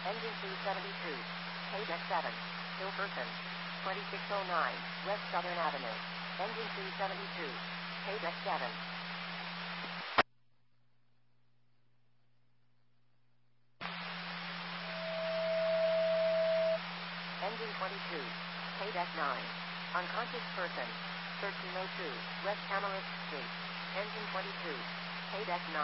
Engine 272. Paydeck 7. Hilferson. 2609 West Southern Avenue. Engine 272. Paydeck 7. Engine 22. Paydeck 9. Unconscious person. 1302 West Tamarisk Street. Engine 22. Paydeck 9.